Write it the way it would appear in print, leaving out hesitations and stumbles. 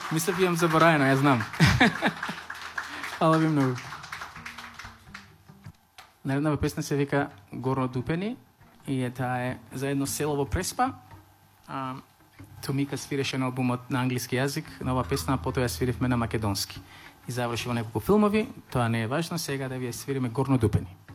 Мисля, би имам забораено, ја знам. Фала ви многу. Наредната песна се вика Горно Дупени и таа е за едно село во Преспа. Томика свиреше на албумот на англиски јазик, на оваа песна, а потоа ја свиривме на македонски. И заврши во неколку филмови, тоа не е важно, сега да ви ја свириме Горно Дупени.